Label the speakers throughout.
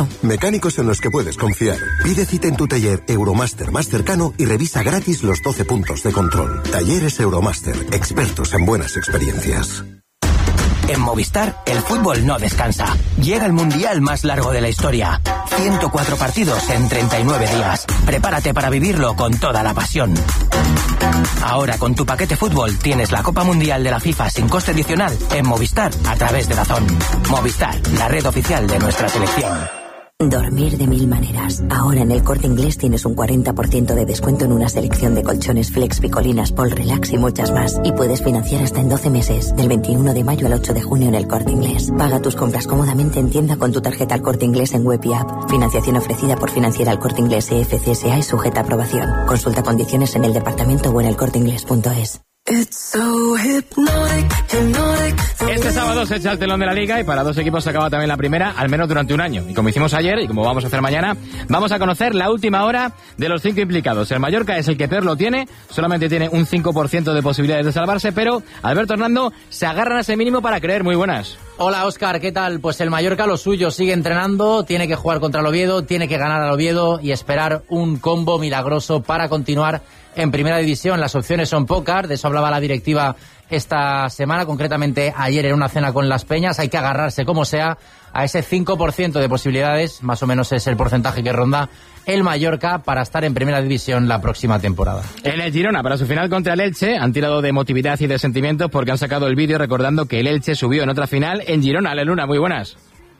Speaker 1: No, mecánicos en los que puedes confiar. Pide cita en tu taller Euromaster más cercano y revisa gratis los 12 puntos de control. Talleres Euromaster, expertos en buenas experiencias.
Speaker 2: En Movistar, el fútbol no descansa. Llega el mundial más largo de la historia. 104 partidos en 39 días. Prepárate para vivirlo con toda la pasión. Ahora, con tu paquete fútbol, tienes la Copa Mundial de la FIFA sin coste adicional en Movistar a través de DAZN. Movistar, la red oficial de nuestra selección.
Speaker 3: Dormir de mil maneras. Ahora en el Corte Inglés tienes un 40% de descuento en una selección de colchones Flex, Picolinas, Pol Relax y muchas más. Y puedes financiar hasta en 12 meses, del 21 de mayo al 8 de junio en el Corte Inglés. Paga tus compras cómodamente en tienda con tu tarjeta al Corte Inglés en web y app. Financiación ofrecida por Financiera al Corte Inglés EFCSA y sujeta a aprobación. Consulta condiciones en el departamento o en elcorteinglés.es.
Speaker 4: Este sábado se echa el telón de la Liga y para dos equipos se acaba también la primera, al menos durante un año. Y como hicimos ayer y como vamos a hacer mañana, vamos a conocer la última hora de los 5 implicados. El Mallorca es el que peor lo tiene, solamente tiene un 5% de posibilidades de salvarse, pero Alberto Hernando se agarran a ese mínimo para creer. Muy buenas.
Speaker 5: Hola Óscar, ¿qué tal? Pues el Mallorca lo suyo, sigue entrenando, tiene que jugar contra el Oviedo, tiene que ganar al Oviedo y esperar un combo milagroso para continuar en Primera División. Las opciones son pocas, de eso hablaba la directiva esta semana, concretamente ayer en una cena con Las Peñas. Hay que agarrarse como sea a ese 5% de posibilidades, más o menos es el porcentaje que ronda el Mallorca para estar en Primera División la próxima temporada.
Speaker 4: En el Girona, para su final contra el Elche, han tirado de emotividad y de sentimientos porque han sacado el vídeo recordando que el Elche subió en otra final en Girona. Ale Luna, muy buenas.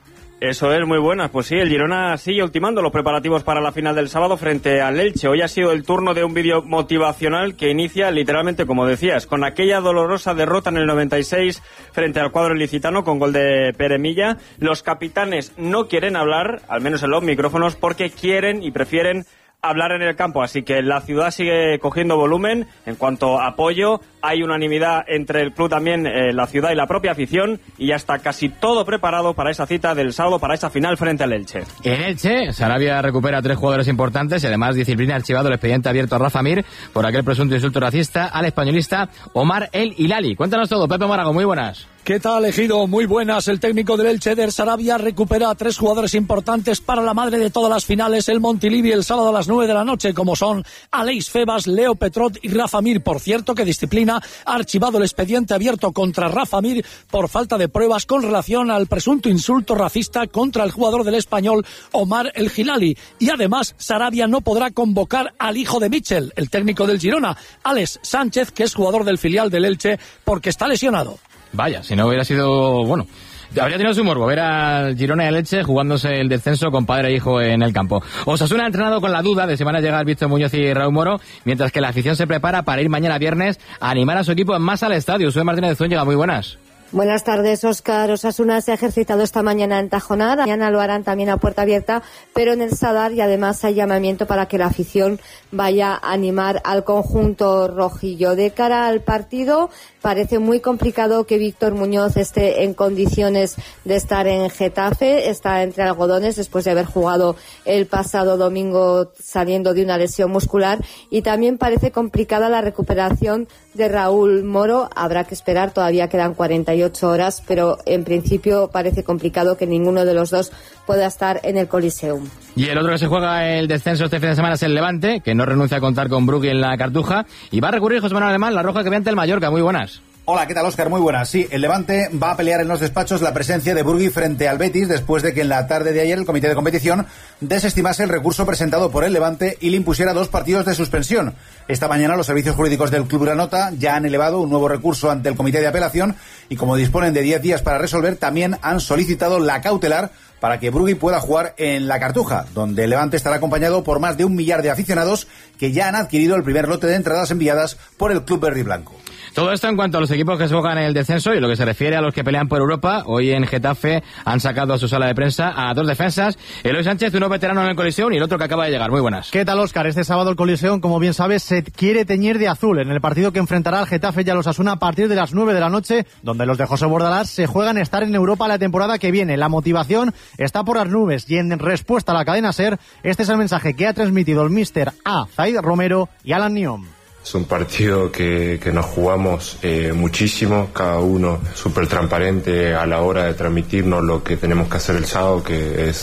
Speaker 6: Eso es, muy buenas. Pues sí, el Girona sigue ultimando los preparativos para la final del sábado frente al Elche. Hoy ha sido el turno de un vídeo motivacional que inicia literalmente, como decías, con aquella dolorosa derrota en el 96 frente al cuadro ilicitano con gol de Pere Milla. Los capitanes no quieren hablar, al menos en los micrófonos, porque quieren y prefieren hablar en el campo, así que la ciudad sigue cogiendo volumen. En cuanto a apoyo, hay unanimidad entre el club también, la ciudad y la propia afición, y ya está casi todo preparado para esa cita del sábado, para esa final frente al Elche.
Speaker 4: En Elche, Sarabia recupera a 3 jugadores importantes y además disciplina archivado el expediente abierto a Rafa Mir por aquel presunto insulto racista al españolista Omar El Hilali. Cuéntanos todo, Pepe Morago, muy buenas.
Speaker 7: ¿Qué tal, Ejido? Muy buenas. El técnico del Elche, Eder Sarabia, recupera a 3 jugadores importantes para la madre de todas las finales, el Montilivi, el sábado a las 9 de la noche, como son Aleix Febas, Leo Petrot y Rafa Mir. Por cierto, que disciplina ha archivado el expediente abierto contra Rafa Mir por falta de pruebas con relación al presunto insulto racista contra el jugador del Español, Omar El Hilali. Y además, Sarabia no podrá convocar al hijo de Mitchell, el técnico del Girona, Alex Sánchez, que es jugador del filial del Elche, porque está lesionado.
Speaker 4: Vaya, si no hubiera sido, bueno, habría tenido su morbo ver al Girona y al Elche jugándose el descenso con padre e hijo en el campo. Osasuna ha entrenado con la duda de si van a llegar Víctor Muñoz y Raúl Moro, mientras que la afición se prepara para ir mañana viernes a animar a su equipo en masa al estadio. Soy Martínez de Zúñiga, muy buenas.
Speaker 8: Buenas tardes, Óscar. Osasuna se ha ejercitado esta mañana en Tajonar, mañana lo harán también a puerta abierta, pero en el Sadar, y además hay llamamiento para que la afición vaya a animar al conjunto rojillo. De cara al partido, parece muy complicado que Víctor Muñoz esté en condiciones de estar en Getafe, está entre algodones después de haber jugado el pasado domingo saliendo de una lesión muscular, y también parece complicada la recuperación de Raúl Moro. Habrá que esperar, todavía quedan 48 horas, pero en principio parece complicado que ninguno de los dos pueda estar en el Coliseum.
Speaker 4: Y el otro que se juega el descenso este fin de semana es el Levante, que no renuncia a contar con Brugui en la Cartuja, y va a recurrir José Manuel Alemán, la roja que ante el Mallorca. Muy buenas.
Speaker 9: Hola, ¿qué tal, Óscar? Muy buenas. Sí, el Levante va a pelear en los despachos la presencia de Brugui frente al Betis después de que en la tarde de ayer el comité de competición desestimase el recurso presentado por el Levante y le impusiera 2 partidos de suspensión. Esta mañana los servicios jurídicos del Club Granota ya han elevado un nuevo recurso ante el comité de apelación y, como disponen de 10 días para resolver, también han solicitado la cautelar para que Brugui pueda jugar en la Cartuja, donde el Levante estará acompañado por más de 1 millar de aficionados que ya han adquirido el primer lote de entradas enviadas por el Club Verde y Blanco.
Speaker 4: Todo esto en cuanto a los equipos que se juegan en el descenso, y lo que se refiere a los que pelean por Europa. Hoy en Getafe han sacado a su sala de prensa a 2 defensas, Eloy Sánchez, uno veterano en el Coliseum, y el otro que acaba de llegar. Muy buenas.
Speaker 10: ¿Qué tal, Óscar? Este sábado el Coliseum, como bien sabes, se quiere teñir de azul en el partido que enfrentará al Getafe y a los Osasuna a partir de las 9 de la noche, donde los de José Bordalás se juegan estar en Europa la temporada que viene. La motivación está por las nubes y, en respuesta a la cadena SER, este es el mensaje que ha transmitido el míster a Zaid Romero y Alan Niom.
Speaker 11: Es un partido que nos jugamos muchísimo, cada uno súper transparente a la hora de transmitirnos lo que tenemos que hacer el sábado, que es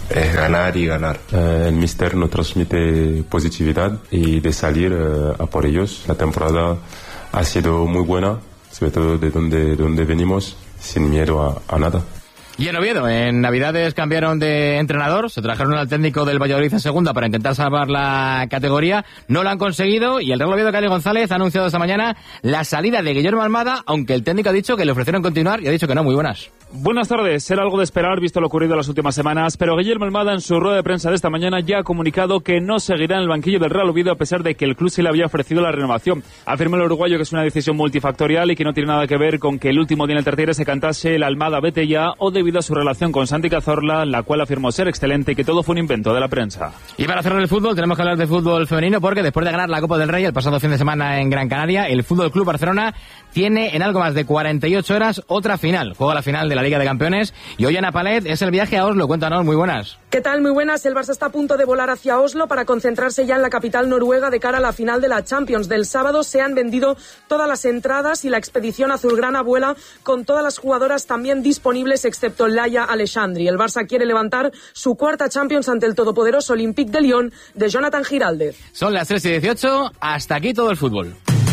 Speaker 11: es ganar y ganar. El míster nos transmite positividad y de salir a por ellos. La temporada ha sido muy buena, sobre todo de donde venimos, sin miedo a nada.
Speaker 4: Y en Oviedo, en Navidades cambiaron de entrenador, se trajeron al técnico del Valladolid en segunda para intentar salvar la categoría, no lo han conseguido y el Real Oviedo, Cali González, ha anunciado esta mañana la salida de Guillermo Almada, aunque el técnico ha dicho que le ofrecieron continuar y ha dicho que no. Muy buenas.
Speaker 12: Buenas tardes. Era algo de esperar visto lo ocurrido en las últimas semanas, pero Guillermo Almada en su rueda de prensa de esta mañana ya ha comunicado que no seguirá en el banquillo del Real Oviedo a pesar de que el club sí le había ofrecido la renovación. Afirma el uruguayo que es una decisión multifactorial y que no tiene nada que ver con que el último día en el tercero se cantase el Almada vete ya o debido a su relación con Santi Cazorla, la cual afirmó ser excelente y que todo fue un invento de la prensa.
Speaker 4: Y para cerrar el fútbol tenemos que hablar de fútbol femenino porque después de ganar la Copa del Rey el pasado fin de semana en Gran Canaria, el Fútbol Club Barcelona tiene en algo más de 48 horas otra final. Juega la final de la Liga de Campeones y hoy Ana Palet es el viaje a Oslo. Cuéntanos, muy buenas.
Speaker 13: ¿Qué tal? Muy buenas. El Barça está a punto de volar hacia Oslo para concentrarse ya en la capital noruega de cara a la final de la Champions. Del sábado se han vendido todas las entradas y la expedición azulgrana vuela con todas las jugadoras también disponibles excepto Laia Alexandri. El Barça quiere levantar su cuarta Champions ante el todopoderoso Olympique de Lyon de Jonathan Giraldez.
Speaker 4: Son las 3:18, hasta aquí todo el fútbol.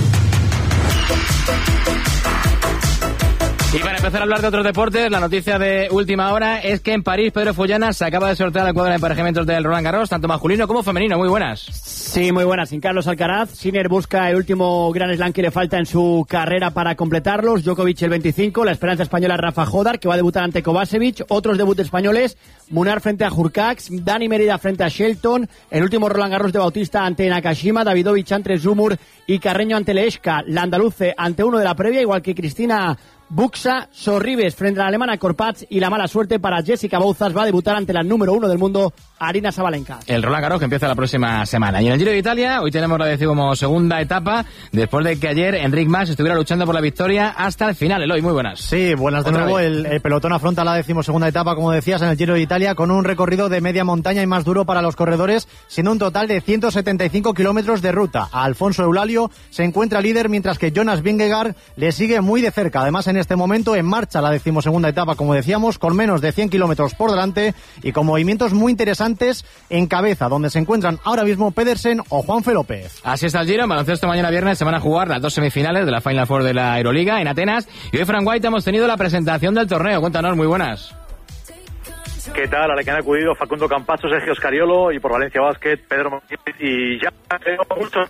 Speaker 4: Y para empezar a hablar de otros deportes, la noticia de última hora es que en París Pedro Follana se acaba de sortear el cuadro de emparejamientos del Roland Garros, tanto masculino como femenino. Muy buenas.
Speaker 14: Sí, muy buenas. Sin Carlos Alcaraz, Sinner busca el último Grand Slam que le falta en su carrera para completarlos. Djokovic el 25, la esperanza española Rafa Jodar, que va a debutar ante Kovacevic. Otros debuts españoles, Munar frente a Hurkacz, Dani Merida frente a Shelton, el último Roland Garros de Bautista ante Nakashima, Davidovich ante Zumur y Carreño ante Leeshka. La andaluce ante uno de la previa, igual que Cristina Buxa, Sorribes frente a la alemana Korpatz y la mala suerte para Jessica Bouzas, va a debutar ante la número 1 del mundo, Arina Sabalenka.
Speaker 4: El Roland Garros que empieza la próxima semana. Y en el Giro de Italia, hoy tenemos la 12ª etapa, después de que ayer Enric Mas estuviera luchando por la victoria hasta el final. Eloy, muy buenas.
Speaker 10: Sí, buenas de nuevo. El pelotón afronta la 12ª etapa, como decías, en el Giro de Italia, con un recorrido de media montaña y más duro para los corredores, siendo un total de 175 kilómetros de ruta. Alfonso Eulalio se encuentra líder, mientras que Jonas Vingegaard le sigue muy de cerca. Además, en este momento en marcha la 12ª etapa, como decíamos, con menos de 100 kilómetros por delante y con movimientos muy interesantes en cabeza, donde se encuentran ahora mismo Pedersen o Juanfe López.
Speaker 4: Así está el Giro. En baloncesto mañana viernes se van a jugar las dos semifinales de la Final Four de la Euroliga en Atenas y hoy, Frank White, hemos tenido la presentación del torneo. Cuéntanos, muy buenas.
Speaker 15: ¿Qué tal? A la que han acudido Facundo Campazo, Sergio Scariolo y por Valencia Basket, Pedro Martínez y ya creo muchos.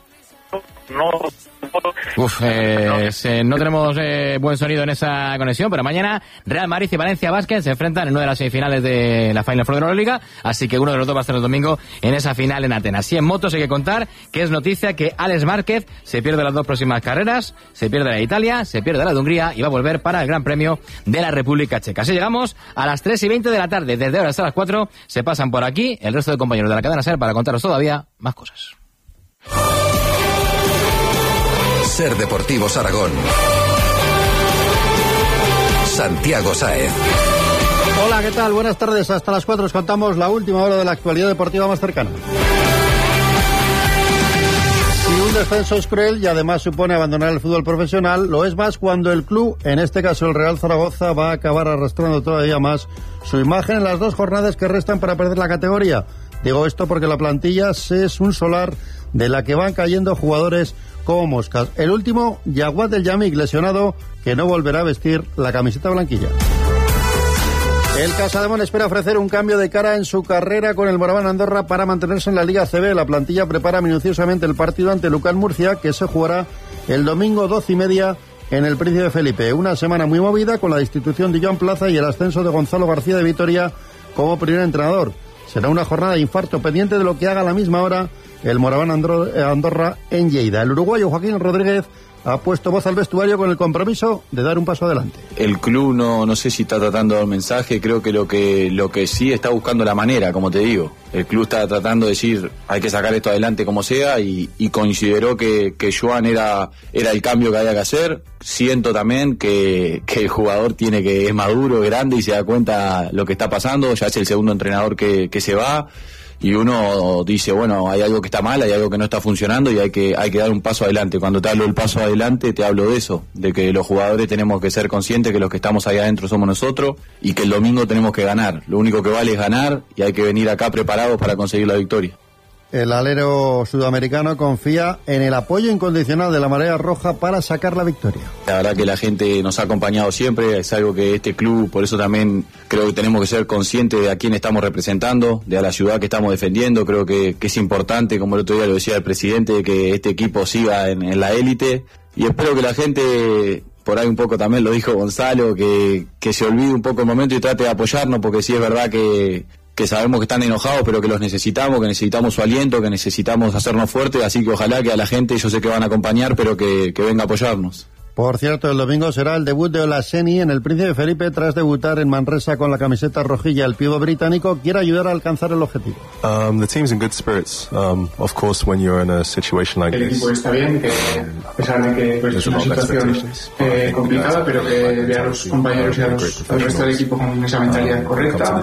Speaker 4: No tenemos buen sonido en esa conexión, pero mañana Real Madrid y Valencia Basket se enfrentan en una de las semifinales de la Final Four de la Euroliga, así que uno de los dos va a estar el domingo en esa final en Atenas. Y en motos hay que contar que es noticia que Alex Márquez se pierde las dos próximas carreras, se pierde la de Italia, se pierde la de Hungría y va a volver para el Gran Premio de la República Checa. Así llegamos a las 3:20 de la tarde, desde ahora hasta las 4 se pasan por aquí el resto de compañeros de la cadena SER para contaros todavía más cosas.
Speaker 16: SER Deportivos Aragón. Santiago Sáez.
Speaker 17: Hola, ¿qué tal? Buenas tardes. Hasta las 4 os contamos la última hora de la actualidad deportiva más cercana. Si un descenso es cruel y además supone abandonar el fútbol profesional, lo es más cuando el club, en este caso el Real Zaragoza, va a acabar arrastrando todavía más su imagen en las 2 jornadas que restan para perder la categoría. Digo esto porque la plantilla es un solar de la que van cayendo jugadores como moscas. El último, Yaguat del Yamik, lesionado, que no volverá a vestir la camiseta blanquilla. El Casademón espera ofrecer un cambio de cara en su carrera con el Moraván Andorra para mantenerse en la Liga CB. La plantilla prepara minuciosamente el partido ante Lucan Murcia, que se jugará el domingo 12:30 en el Príncipe Felipe. Una semana muy movida con la destitución de Joan Plaza y el ascenso de Gonzalo García de Vitoria como primer entrenador. Será una jornada de infarto pendiente de lo que haga a la misma hora el Moraván Andorra en Lleida. El uruguayo Joaquín Rodríguez ha puesto voz al vestuario con el compromiso de dar un paso adelante.
Speaker 18: El club no sé si está tratando de dar un mensaje, creo que lo que sí está buscando la manera, como te digo. El club está tratando de decir, hay que sacar esto adelante como sea, y consideró que Joan era el cambio que había que hacer. Siento también que el jugador es maduro, grande y se da cuenta lo que está pasando, ya es el segundo entrenador que se va. y uno dice, bueno, hay algo que está mal, hay algo que no está funcionando y hay que dar un paso adelante. Cuando te hablo del paso adelante, te hablo de eso, de que los jugadores tenemos que ser conscientes que los que estamos ahí adentro somos nosotros y que el domingo tenemos que ganar. Lo único que vale es ganar y hay que venir acá preparados para conseguir la victoria.
Speaker 17: El alero sudamericano confía en el apoyo incondicional de la Marea Roja para sacar la victoria.
Speaker 18: La verdad que la gente nos ha acompañado siempre, es algo que este club, por eso también creo que tenemos que ser conscientes de a quién estamos representando, de a la ciudad que estamos defendiendo. Creo que es importante, como el otro día lo decía el presidente, que este equipo siga en la élite, y espero que la gente, por ahí un poco también lo dijo Gonzalo, que se olvide un poco el momento y trate de apoyarnos, porque sí es verdad que sabemos que están enojados, pero que los necesitamos, que necesitamos su aliento, que necesitamos hacernos fuertes, así que ojalá que a la gente, yo sé que van a acompañar, pero que venga a apoyarnos.
Speaker 17: Por cierto, el domingo será el debut de Olaseni en el Príncipe Felipe tras debutar en Manresa con la camiseta rojilla. El pívot británico quiere ayudar a alcanzar el objetivo.
Speaker 19: The team's in good spirits. Of course, when you're in a situation like this. El equipo está bien, que a pesar de que pues, es una situación complicada, pero que ve a los compañeros y al resto del equipo con esa mentalidad correcta.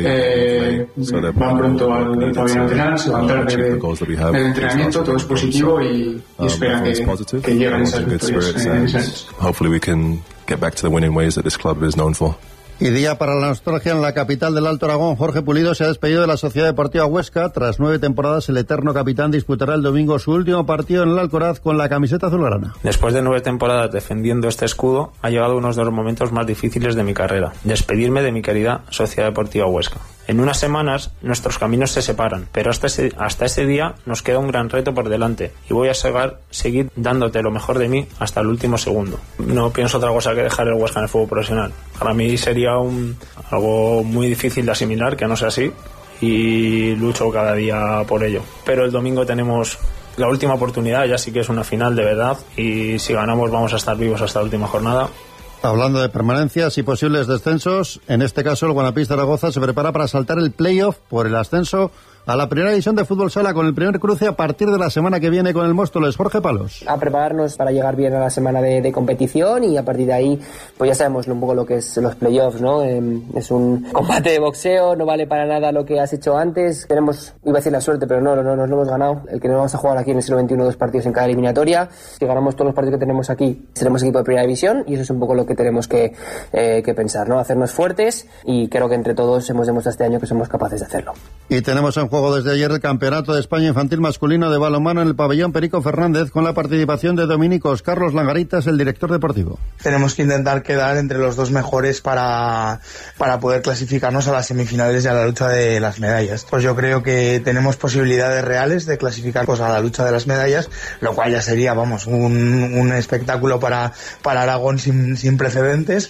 Speaker 19: Van pronto al entrenar, se van tarde del entrenamiento, todo es positivo y esperan que lleguen esas victorias. Hopefully we can get back to the winning ways that this club is known for.
Speaker 17: Y día para la nostalgia en la capital del Alto Aragón. Jorge Pulido se ha despedido de la Sociedad Deportiva Huesca. Tras 9 temporadas, el eterno capitán disputará el domingo su último partido en el Alcoraz con la camiseta azulgrana.
Speaker 20: Después de 9 temporadas defendiendo este escudo, ha llegado uno de los momentos más difíciles de mi carrera: despedirme de mi querida Sociedad Deportiva Huesca. En unas semanas nuestros caminos se separan, pero hasta ese día nos queda un gran reto por delante y voy a seguir dándote lo mejor de mí hasta el último segundo. No pienso otra cosa que dejar el Huesca en el fútbol profesional. Para mí sería algo muy difícil de asimilar que no sea así, y lucho cada día por ello. Pero el domingo tenemos la última oportunidad, ya sí que es una final de verdad, y si ganamos vamos a estar vivos hasta la última jornada.
Speaker 17: Hablando de permanencias y posibles descensos, en este caso el Guanapís Zaragoza se prepara para saltar el playoff por el ascenso a la primera división de fútbol sala con el primer cruce a partir de la semana que viene con el Móstoles. Jorge Palos.
Speaker 21: A prepararnos para llegar bien a la semana de competición, y a partir de ahí pues ya sabemos un poco lo que es los playoffs, ¿no? Es un combate de boxeo, no vale para nada lo que has hecho antes. Tenemos, iba a decir la suerte, pero no nos lo hemos ganado. El que no vamos a jugar aquí en el siglo XXI 2 partidos en cada eliminatoria. Si ganamos todos los partidos que tenemos aquí, seremos equipo de primera división, y eso es un poco lo que tenemos que pensar, ¿no? Hacernos fuertes, y creo que entre todos hemos demostrado este año que somos capaces de hacerlo.
Speaker 17: Y tenemos en juego desde ayer el Campeonato de España Infantil Masculino de Balonmano en el pabellón Perico Fernández, con la participación de Dominicos. Carlos Langaritas, el director deportivo.
Speaker 22: Tenemos que intentar quedar entre los 2 mejores para poder clasificarnos a las semifinales y a la lucha de las medallas. Pues yo creo que tenemos posibilidades reales de clasificarnos a la lucha de las medallas, lo cual ya sería, un espectáculo para Aragón sin precedentes.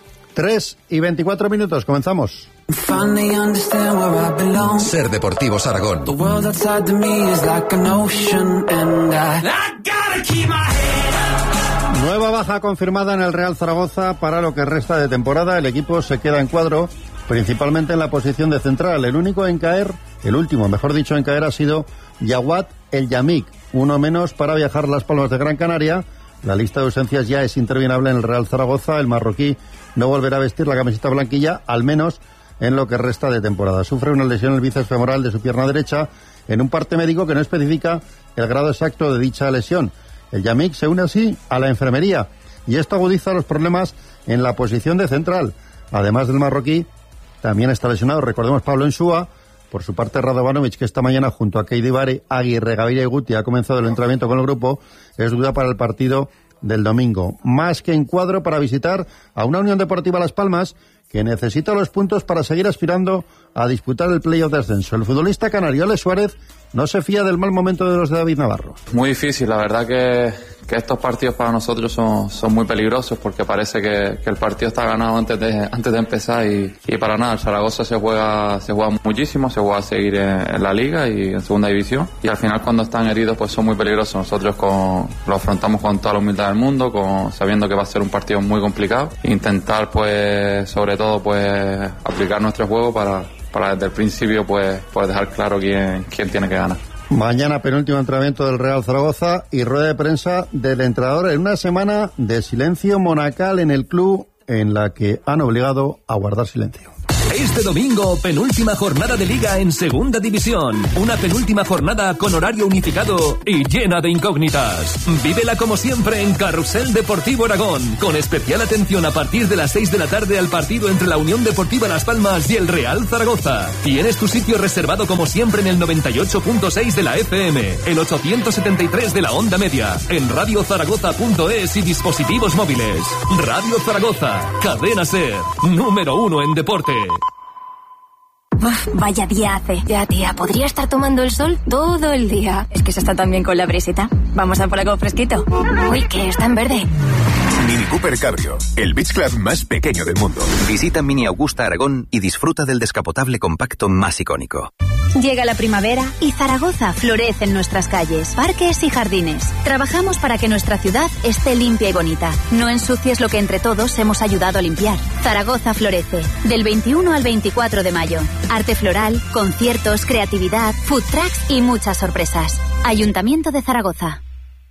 Speaker 17: 3:24, comenzamos.
Speaker 16: Ser Deportivos Aragón.
Speaker 17: Nueva baja confirmada en el Real Zaragoza para lo que resta de temporada. El equipo se queda en cuadro, principalmente en la posición de central. El último en caer ha sido Yawad El Yamik, uno menos para viajar a Las Palmas de Gran Canaria. La lista de ausencias ya es interminable en el Real Zaragoza. El marroquí no volverá a vestir la camiseta blanquilla, al menos en lo que resta de temporada. Sufre una lesión en el bíceps femoral de su pierna derecha en un parte médico que no especifica el grado exacto de dicha lesión. El Yamik se une así a la enfermería, y esto agudiza los problemas en la posición de central. Además del marroquí, también está lesionado, recordemos, Pablo Ensúa. Por su parte, Radovanovic, que esta mañana junto a Keidi Bari, Aguirre, Gaviria y Guti ha comenzado el entrenamiento con el grupo, es duda para el partido del domingo. Más que en cuadro para visitar a una Unión Deportiva Las Palmas que necesita los puntos para seguir aspirando a disputar el playoff de ascenso. El futbolista canario Alex Suárez no se fía del mal momento de los de David Navarro.
Speaker 23: Muy difícil, la verdad que estos partidos para nosotros son muy peligrosos, porque parece que el partido está ganado antes de empezar, y para nada. El Zaragoza se juega muchísimo, se juega a seguir en la liga y en segunda división, y al final cuando están heridos pues son muy peligrosos. Nosotros lo afrontamos con toda la humildad del mundo, sabiendo que va a ser un partido muy complicado, e intentar pues sobre todo pues aplicar nuestro juego para desde el principio pues dejar claro quién tiene que ganar.
Speaker 17: Mañana penúltimo entrenamiento del Real Zaragoza y rueda de prensa del entrenador en una semana de silencio monacal en el club, en la que han obligado a guardar silencio.
Speaker 1: Este domingo, penúltima jornada de Liga en Segunda División. Una penúltima jornada con horario unificado y llena de incógnitas. Vívela como siempre en Carrusel Deportivo Aragón, con especial atención a partir de las 6 de la tarde al partido entre la Unión Deportiva Las Palmas y el Real Zaragoza. Tienes tu sitio reservado como siempre en el 98.6 de la FM, el 873 de la onda media, en radiozaragoza.es y dispositivos móviles. Radio Zaragoza, cadena SER, número 1 en deporte.
Speaker 2: Uf, vaya día hace. Ya, tía, podría estar tomando el sol todo el día. Es que se está tan bien con la brisita. Vamos a por algo fresquito. Uy, que está en verde.
Speaker 3: Mini Cooper Cabrio, el beach club más pequeño del mundo. Visita Mini Augusta Aragón y disfruta del descapotable compacto más icónico.
Speaker 24: Llega la primavera y Zaragoza florece en nuestras calles, parques y jardines. Trabajamos para que nuestra ciudad esté limpia y bonita. No ensucies lo que entre todos hemos ayudado a limpiar. Zaragoza florece, del 21 al 24 de mayo. Arte floral, conciertos, creatividad, food trucks y muchas sorpresas. Ayuntamiento de Zaragoza.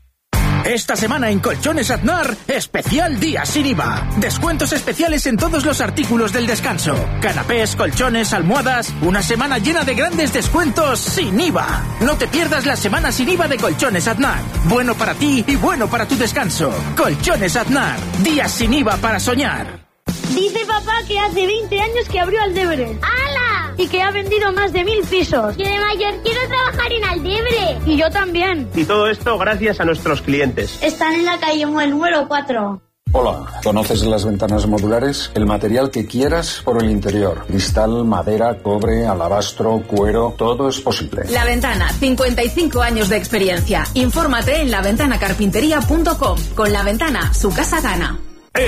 Speaker 25: Esta semana en Colchones Aznar, especial día sin IVA. Descuentos especiales en todos los artículos del descanso. Canapés, colchones, almohadas. Una semana llena de grandes descuentos sin IVA. No te pierdas la semana sin IVA de Colchones Aznar. Bueno para ti y bueno para tu descanso. Colchones Aznar. Días sin IVA para soñar.
Speaker 26: Dice papá que hace 20 años que abrió Aldebre. ¡Hala! Y que ha vendido más de 1000 pisos. Yo de mayor quiero trabajar en Aldebre. Y yo también.
Speaker 27: Y todo esto gracias a nuestros clientes.
Speaker 26: Están en la calle Muel número 4.
Speaker 28: Hola, ¿conoces las ventanas modulares? El material que quieras por el interior. Cristal, madera, cobre, alabastro, cuero, todo es posible.
Speaker 29: La Ventana, 55 años de experiencia. Infórmate en laventanacarpintería.com. Con La Ventana, su casa gana.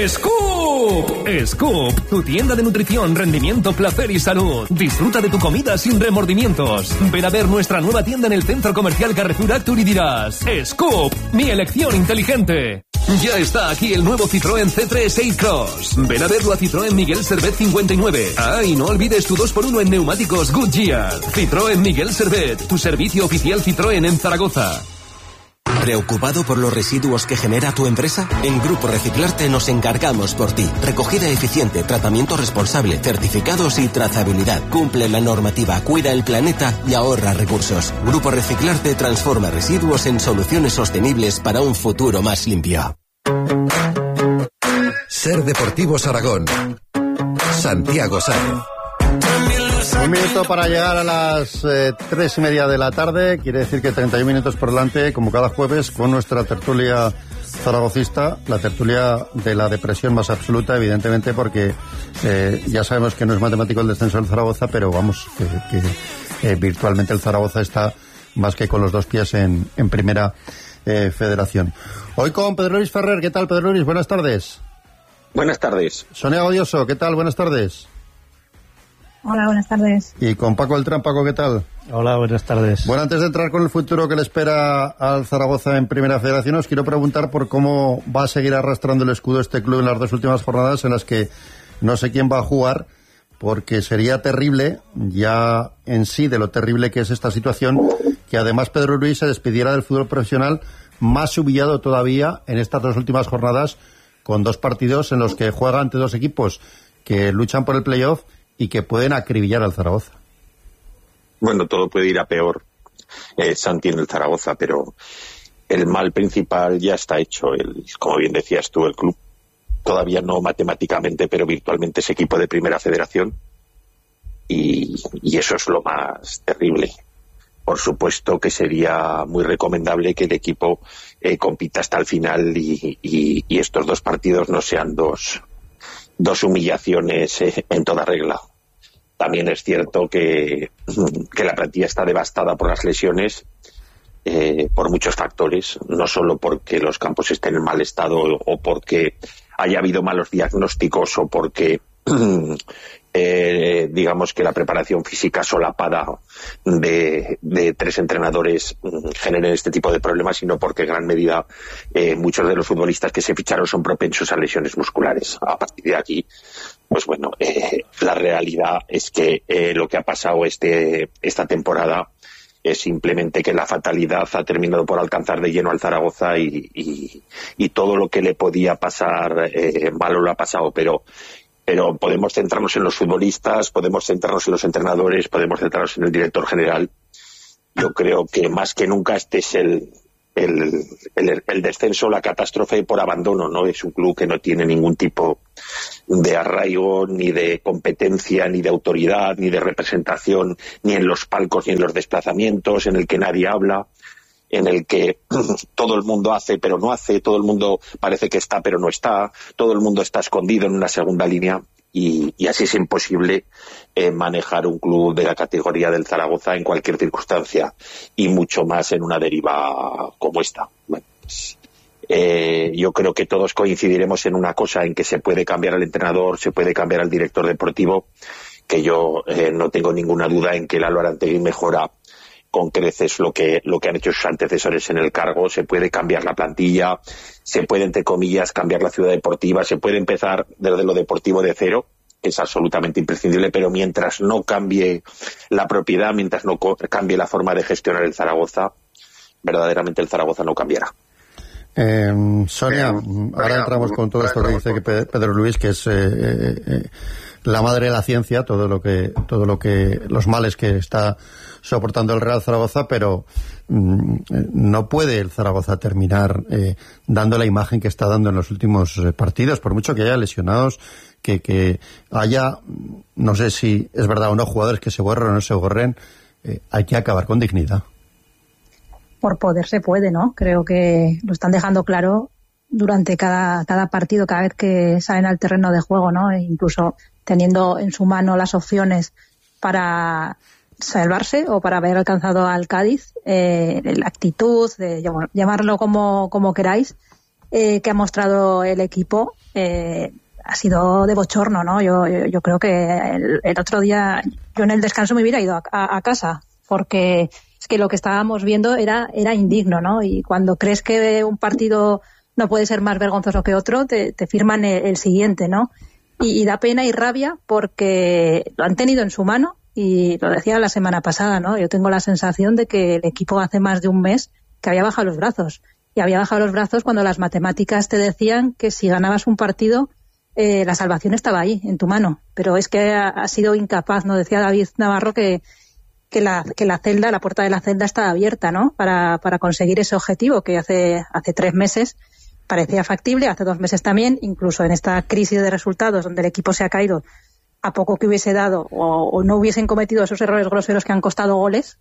Speaker 1: ¡Scoop! Scoop, tu tienda de nutrición, rendimiento, placer y salud. Disfruta de tu comida sin remordimientos. Ven a ver nuestra nueva tienda en el Centro Comercial Carrefour Actur y dirás: ¡Scoop! ¡Mi elección inteligente! Ya está aquí el nuevo Citroën C3 A-Cross. Ven a verlo a Citroën Miguel Servet 59. Ah, y no olvides tu 2x1 en neumáticos Goodyear. Citroën Miguel Servet, tu servicio oficial Citroën en Zaragoza.
Speaker 30: ¿Preocupado por los residuos que genera tu empresa? En Grupo Reciclarte nos encargamos por ti. Recogida eficiente, tratamiento responsable, certificados y trazabilidad. Cumple la normativa, cuida el planeta y ahorra recursos. Grupo Reciclarte transforma residuos en soluciones sostenibles para un futuro más limpio.
Speaker 16: Ser Deportivos Aragón. Santiago Sáenz.
Speaker 17: Un minuto para llegar a las 3:30 de la tarde. Quiere decir que 31 minutos por delante, como cada jueves, con nuestra tertulia zaragocista, la tertulia de la depresión más absoluta, evidentemente, porque ya sabemos que no es matemático el descenso del Zaragoza, pero vamos, que virtualmente el Zaragoza está más que con los dos pies en primera federación. Hoy con Pedro Luis Ferrer. ¿Qué tal, Pedro Luis? Buenas tardes.
Speaker 31: Buenas tardes.
Speaker 17: Sonia Godioso. ¿Qué tal? Buenas tardes.
Speaker 32: Hola, buenas tardes.
Speaker 17: Y con Paco Beltrán. Paco, ¿qué tal?
Speaker 33: Hola, buenas tardes.
Speaker 17: Bueno, antes de entrar con el futuro que le espera al Zaragoza en Primera Federación, os quiero preguntar por cómo va a seguir arrastrando el escudo este club en las dos últimas jornadas en las que no sé quién va a jugar, porque sería terrible, ya en sí de lo terrible que es esta situación, que además Pedro Luis se despidiera del fútbol profesional más humillado todavía en estas dos últimas jornadas, con dos partidos en los que juega ante dos equipos que luchan por el playoff y que pueden acribillar al Zaragoza.
Speaker 31: Bueno, todo puede ir a peor, Santi, en el Zaragoza, pero el mal principal ya está hecho. Como bien decías tú, el club todavía no matemáticamente, pero virtualmente es equipo de Primera Federación, y eso es lo más terrible. Por supuesto que sería muy recomendable que el equipo compita hasta el final y estos dos partidos no sean dos humillaciones en toda regla. También es cierto que la plantilla está devastada por las lesiones, por muchos factores, no solo porque los campos estén en mal estado o porque haya habido malos diagnósticos o porque digamos que la preparación física solapada de tres entrenadores generen este tipo de problemas, sino porque en gran medida muchos de los futbolistas que se ficharon son propensos a lesiones musculares. A partir de aquí, pues bueno, la realidad es que lo que ha pasado esta temporada es simplemente que la fatalidad ha terminado por alcanzar de lleno al Zaragoza y todo lo que le podía pasar malo lo ha pasado, pero Pero podemos centrarnos en los futbolistas, podemos centrarnos en los entrenadores, podemos centrarnos en el director general. Yo creo que más que nunca este es el descenso, la catástrofe por abandono, ¿no? Es un club que no tiene ningún tipo de arraigo, ni de competencia, ni de autoridad, ni de representación, ni en los palcos, ni en los desplazamientos, en el que nadie habla, en el que todo el mundo hace pero no hace, todo el mundo parece que está pero no está, todo el mundo está escondido en una segunda línea, y así es imposible manejar un club de la categoría del Zaragoza en cualquier circunstancia, y mucho más en una deriva como esta. Bueno, pues, yo creo que todos coincidiremos en una cosa, en que se puede cambiar al entrenador, se puede cambiar al director deportivo, que yo no tengo ninguna duda en que Lalo Arantegui mejora con creces lo que han hecho sus antecesores en el cargo. Se puede cambiar la plantilla, se puede, entre comillas, cambiar la ciudad deportiva, se puede empezar desde lo deportivo de cero, que es absolutamente imprescindible, pero mientras no cambie la propiedad, mientras no cambie la forma de gestionar el Zaragoza, verdaderamente el Zaragoza no cambiará.
Speaker 17: Sonia, ahora entramos con todo esto que dice que Pedro Luis, que es la madre de la ciencia, todo lo que los males que está soportando el Real Zaragoza, pero no puede el Zaragoza terminar dando la imagen que está dando en los últimos partidos, por mucho que haya lesionados, que haya, no sé si es verdad o no, jugadores que se borren o no se borren, hay que acabar con dignidad.
Speaker 32: Por poder se puede, ¿no? Creo que lo están dejando claro durante cada partido, cada vez que salen al terreno de juego, ¿no? E incluso teniendo en su mano las opciones para salvarse o para haber alcanzado al Cádiz, la actitud, llamarlo como queráis, que ha mostrado el equipo, ha sido de bochorno, ¿no? Yo creo que el otro día, yo en el descanso me hubiera ido a casa, porque es que lo que estábamos viendo era indigno, ¿no? Y cuando crees que un partido no puede ser más vergonzoso que otro, te firman el siguiente, ¿no? Y da pena y rabia porque lo han tenido en su mano, y lo decía la semana pasada, ¿no? Yo tengo la sensación de que el equipo hace más de un mes que había bajado los brazos. Y había bajado los brazos cuando las matemáticas te decían que si ganabas un partido, la salvación estaba ahí, en tu mano. Pero es que ha sido incapaz, ¿no? Decía David Navarro que la celda, la puerta de la celda está abierta, ¿no? Para conseguir ese objetivo que hace 3 meses parecía factible, hace 2 meses también, incluso en esta crisis de resultados donde el equipo se ha caído, a poco que hubiese dado o no hubiesen cometido esos errores groseros que han costado goles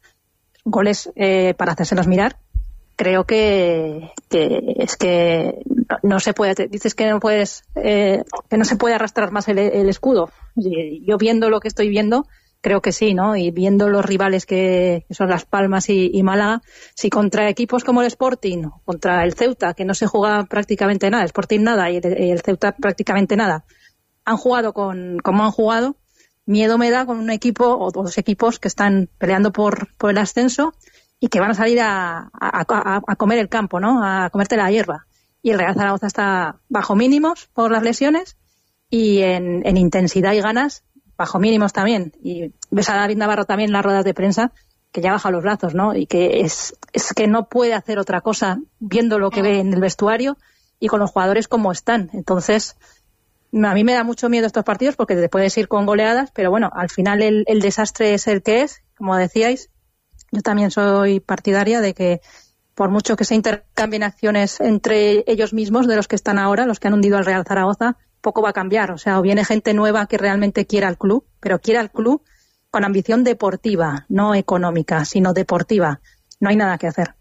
Speaker 32: para hacérselos mirar. Creo que es que no se puede, dices que no puedes, que no se puede arrastrar más el escudo. Yo viendo lo que estoy viendo, creo que sí, ¿no? Y viendo los rivales que son Las Palmas y Málaga, si contra equipos como el Sporting, contra el Ceuta, que no se juega prácticamente nada, el Sporting nada y el Ceuta prácticamente nada, han jugado como han jugado, miedo me da con un equipo o 2 equipos que están peleando por el ascenso y que van a salir a comer el campo, ¿no? A comerte la hierba. Y el Real Zaragoza está bajo mínimos por las lesiones y en intensidad y ganas bajo mínimos también. Y ves a David Navarro también en las ruedas de prensa que ya baja los brazos, ¿no? Y que es que no puede hacer otra cosa viendo lo que ve en el vestuario y con los jugadores como están. Entonces, a mí me da mucho miedo estos partidos porque te puedes ir con goleadas, pero bueno, al final el desastre es el que es, como decíais. Yo también soy partidaria de que por mucho que se intercambien acciones entre ellos mismos, de los que están ahora, los que han hundido al Real Zaragoza, poco va a cambiar. O sea, o viene gente nueva que realmente quiera al club, pero quiera al club con ambición deportiva, no económica, sino deportiva. No hay nada que hacer.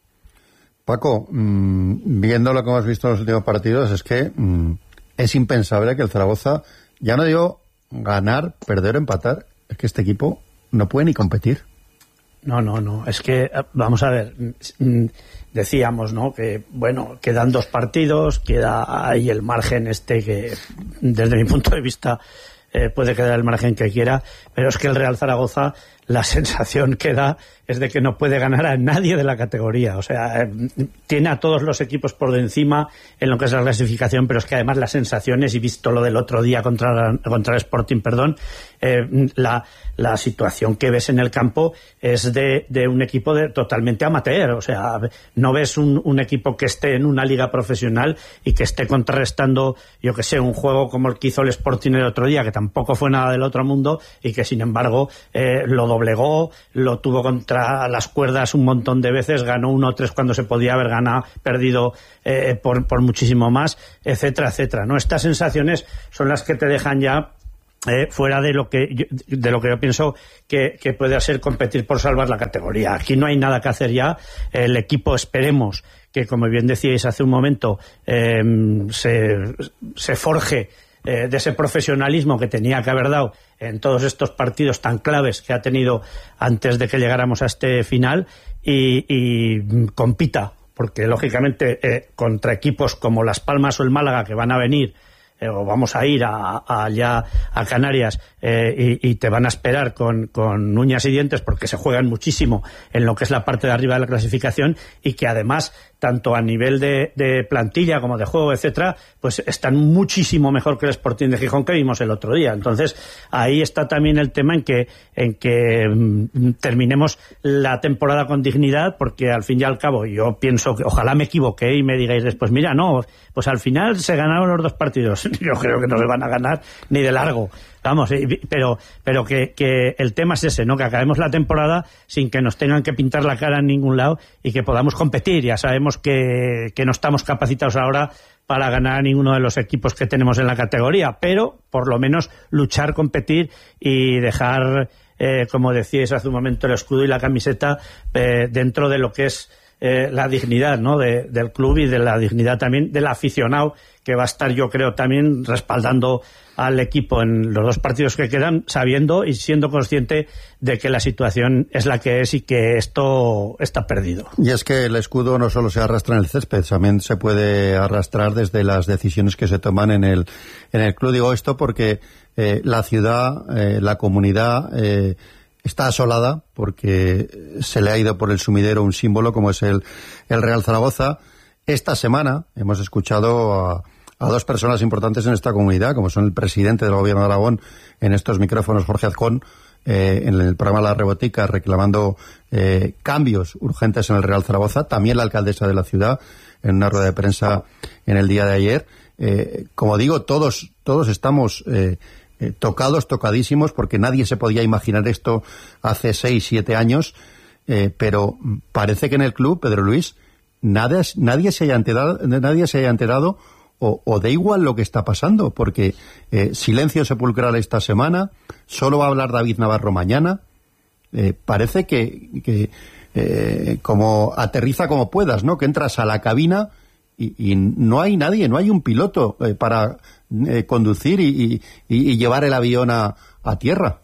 Speaker 17: Paco, viendo lo que hemos visto en los últimos partidos, es que es impensable que el Zaragoza, ya no digo ganar, perder o empatar, es que este equipo no puede ni competir.
Speaker 4: No, es que, vamos a ver, decíamos, ¿no?, que, bueno, quedan 2 partidos, queda ahí el margen que, desde mi punto de vista, puede quedar el margen que quiera, pero es que el Real Zaragoza la sensación que da es de que no puede ganar a nadie de la categoría. O sea, tiene a todos los equipos por encima en lo que es la clasificación, pero es que además las sensaciones, y visto lo del otro día contra el Sporting, la situación que ves en el campo es de un equipo totalmente amateur. O sea, no ves un equipo que esté en una liga profesional y que esté contrarrestando, yo que sé, un juego como el que hizo el Sporting el otro día, que tampoco fue nada del otro mundo y que sin embargo lo doblegó, lo tuvo contra las cuerdas un montón de veces, ganó 1-3 cuando se podía haber perdido por muchísimo más, etcétera, etcétera, ¿no? Estas sensaciones son las que te dejan ya fuera de lo que yo pienso que puede ser competir por salvar la categoría. Aquí no hay nada que hacer ya. El equipo, esperemos que, como bien decíais hace un momento, se forje de ese profesionalismo que tenía que haber dado en todos estos partidos tan claves que ha tenido antes de que llegáramos a este final, y compita, porque lógicamente contra equipos como Las Palmas o el Málaga, que van a venir o vamos a ir allá a Canarias y te van a esperar con uñas y dientes, porque se juegan muchísimo en lo que es la parte de arriba de la clasificación, y que además, tanto a nivel de plantilla como de juego, etcétera, pues están muchísimo mejor que el Sporting de Gijón que vimos el otro día. Entonces ahí está también el tema en que terminemos la temporada con dignidad, porque al fin y al cabo yo pienso que ojalá me equivoqué y me digáis después, mira, no, pues al final se ganaron los 2 partidos. Yo creo que no se van a ganar ni de largo. Vamos, pero que el tema es ese, ¿no? Que acabemos la temporada sin que nos tengan que pintar la cara en ningún lado y que podamos competir. Ya sabemos que no estamos capacitados ahora para ganar a ninguno de los equipos que tenemos en la categoría, pero por lo menos luchar, competir y dejar, como decíais hace un momento, el escudo y la camiseta dentro de lo que es la dignidad, ¿no? del club, y de la dignidad también del aficionado, que va a estar, yo creo, también respaldando al equipo en los 2 partidos que quedan, sabiendo y siendo consciente de que la situación es la que es y que esto está perdido.
Speaker 17: Y es que el escudo no solo se arrastra en el césped, también se puede arrastrar desde las decisiones que se toman en el club. Digo esto porque la ciudad, la comunidad está asolada, porque se le ha ido por el sumidero un símbolo como es el Real Zaragoza. Esta semana hemos escuchado a 2 personas importantes en esta comunidad, como son el presidente del Gobierno de Aragón en estos micrófonos, Jorge Azcón, en el programa La Rebotica, reclamando cambios urgentes en el Real Zaragoza. También la alcaldesa de la ciudad, en una rueda de prensa en el día de ayer. Como digo, todos estamos tocadísimos, porque nadie se podía imaginar esto hace 6-7 años, pero parece que en el club, Pedro Luis, nadie se haya enterado o da igual lo que está pasando, porque silencio sepulcral esta semana, solo va a hablar David Navarro mañana. Parece que como aterriza como puedas, ¿no? Que entras a la cabina y no hay nadie, no hay un piloto para conducir y llevar el avión a tierra.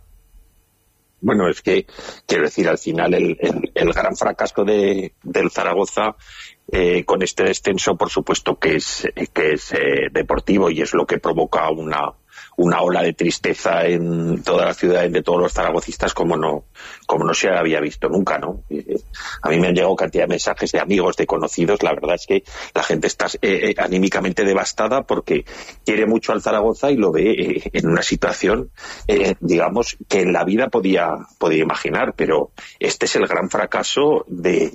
Speaker 31: Bueno, es que, quiero decir, al final el gran fracaso del Zaragoza con este descenso, por supuesto que es deportivo, y es lo que provoca una ola de tristeza en toda la ciudad, de todos los zaragocistas, como no se había visto nunca, ¿no? A mí me han llegado cantidad de mensajes de amigos, de conocidos. La verdad es que la gente está anímicamente devastada, porque quiere mucho al Zaragoza y lo ve en una situación, digamos, que en la vida podía imaginar, pero este es el gran fracaso de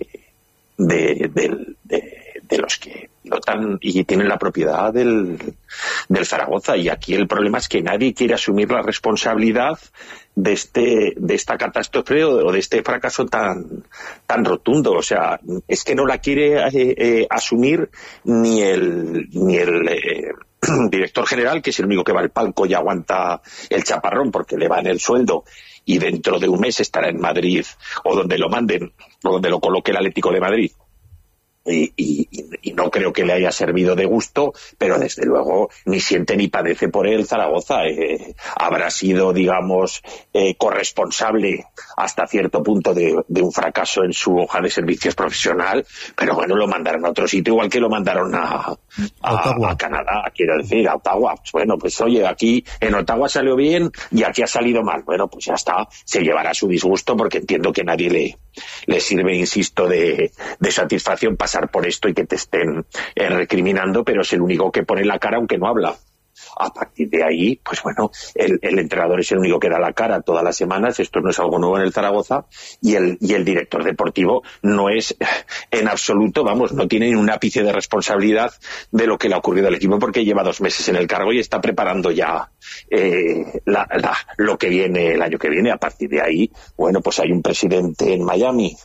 Speaker 31: los que pilotan y tienen la propiedad del Zaragoza. Y aquí el problema es que nadie quiere asumir la responsabilidad de esta catástrofe o de este fracaso tan rotundo. O sea, es que no la quiere asumir ni el director general, que es el único que va al palco y aguanta el chaparrón porque le va en el sueldo, y dentro de un mes estará en Madrid, o donde lo manden, o donde lo coloque el Atlético de Madrid, y no creo que le haya servido de gusto, pero desde luego ni siente ni padece por él Zaragoza. Habrá sido, digamos, corresponsable hasta cierto punto de un fracaso en su hoja de servicios profesional, pero bueno, lo mandaron a otro sitio, igual que lo mandaron a Canadá, quiero decir, a Ottawa. Pues bueno, pues oye, aquí en Ottawa salió bien y aquí ha salido mal. Bueno, pues ya está, se llevará su disgusto, porque entiendo que nadie le sirve, insisto, de satisfacción pasar por esto y que te estén recriminando, pero es el único que pone la cara aunque no habla. A partir de ahí, pues bueno, el entrenador es el único que da la cara todas las semanas. Esto no es algo nuevo en el Zaragoza, y el director deportivo no es en absoluto, vamos, no tiene ni un ápice de responsabilidad de lo que le ha ocurrido al equipo, porque lleva 2 meses en el cargo y está preparando ya lo que viene el año que viene. A partir de ahí, bueno, pues hay un presidente en Miami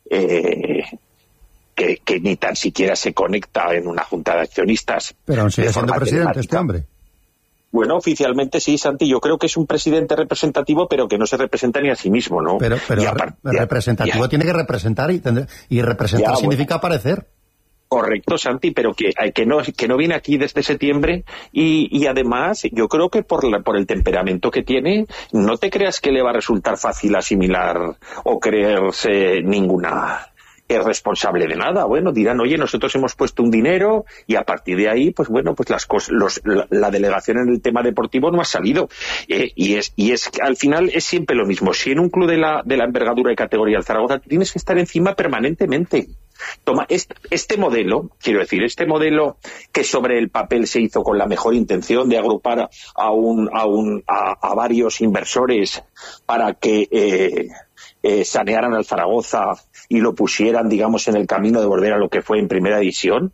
Speaker 31: que ni tan siquiera se conecta en una junta de accionistas.
Speaker 17: Pero aún sigue siendo presidente este hombre.
Speaker 31: Bueno, oficialmente sí, Santi, yo creo que es un presidente representativo, pero que no se representa ni a sí mismo, ¿no?
Speaker 17: Pero representativo tiene que representar, y representar significa aparecer.
Speaker 31: Correcto, Santi, pero que no viene aquí desde septiembre, y además yo creo que por el temperamento que tiene, no te creas que le va a resultar fácil asimilar o creerse ninguna es responsable de nada. Bueno, dirán, oye, nosotros hemos puesto un dinero, y a partir de ahí, pues bueno, pues la delegación en el tema deportivo no ha salido, y es que al final es siempre lo mismo. Si en un club de la envergadura y categoría del Zaragoza tienes que estar encima permanentemente. Toma este modelo, quiero decir, este modelo que sobre el papel se hizo con la mejor intención de agrupar a varios inversores para que sanearan al Zaragoza y lo pusieran, digamos, en el camino de volver a lo que fue en primera división,